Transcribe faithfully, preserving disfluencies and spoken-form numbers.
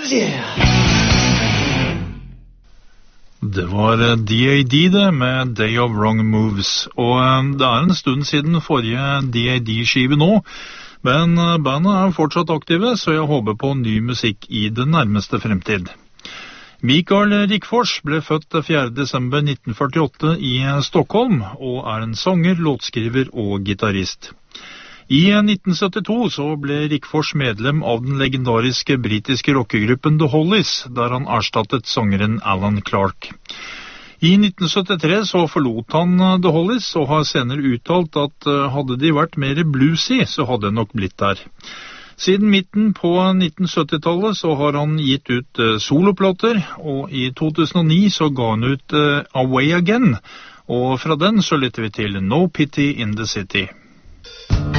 yeah! Det var D A D det med Day of Wrong Moves, og det er en stund siden forrige D A D-skive nå, men bandet er fortsatt aktive, så jeg håper på ny musikk i den nærmeste fremtid. Mikael Rickfors ble født fjerde desember nitten førtiåtte i Stockholm, og er en sanger, låtskriver og gitarist. I nitten syttito så ble Rickfors medlem av den legendariske britiske rockegruppen The Hollies, der han erstattet sangeren Alan Clark. I nitten syttitre så forlot han The Hollies, og har senere uttalt at hadde de vært mer bluesy, så hadde det nok blitt der. Siden midten på nitten syttitallet så har han gitt ut soloplater, og i to tusen og ni så ga han ut Away Again, og fra den så lytter vi til No Pity in the City.